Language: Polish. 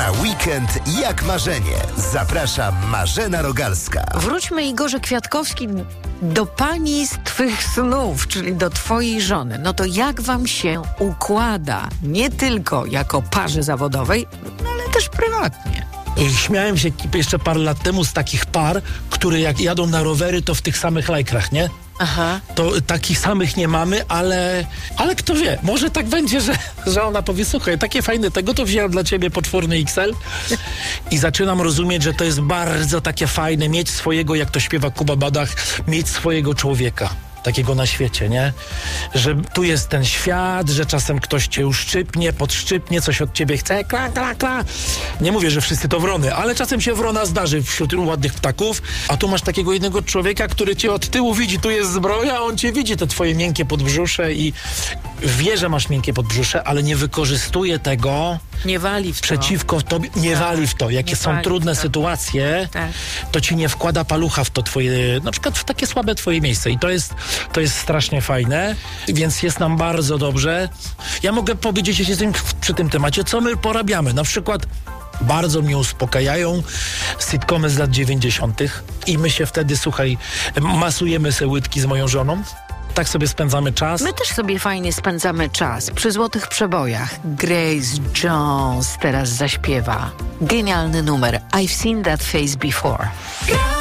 Na weekend jak marzenie. Zaprasza Marzena Rogalska. Wróćmy, Igorze Kwiatkowski, do pani z twych snów, czyli do twojej żony. No to jak wam się układa? Nie tylko jako parze zawodowej, no ale też prywatnie. Śmiałem się jeszcze parę lat temu z takich par, które jak jadą na rowery, to w tych samych lajkrach, nie? Aha. To takich samych nie mamy, ale kto wie, może tak będzie, że ona powie, słuchaj, takie fajne tego, to wziąłem dla ciebie potworny XL i zaczynam rozumieć, że to jest bardzo takie fajne, mieć swojego, jak to śpiewa Kuba Badach, mieć swojego człowieka. Takiego na świecie, nie? Że tu jest ten świat, że czasem ktoś cię uszczypnie, podszczypnie, coś od ciebie chce, kla, kla, kla. Nie mówię, że wszyscy to wrony, ale czasem się wrona zdarzy wśród ładnych ptaków, a tu masz takiego jednego człowieka, który cię od tyłu widzi, tu jest zbroja, a on cię widzi, te twoje miękkie podbrzusze i wie, że masz miękkie podbrzusze, ale nie wykorzystuje tego. Nie wali w to. Przeciwko tobie, nie wali w to. Jakie są trudne sytuacje, to ci nie wkłada palucha w to twoje, na przykład w takie słabe twoje miejsce. I to jest strasznie fajne, więc jest nam bardzo dobrze. Ja mogę powiedzieć, że jestem przy tym temacie, co my porabiamy. Na przykład bardzo mnie uspokajają sitcomy z lat 90. i my się wtedy, słuchaj, masujemy se łydki z moją żoną. Tak sobie spędzamy czas. My też sobie fajnie spędzamy czas przy złotych przebojach. Grace Jones teraz zaśpiewa. Genialny numer. I've seen that face before.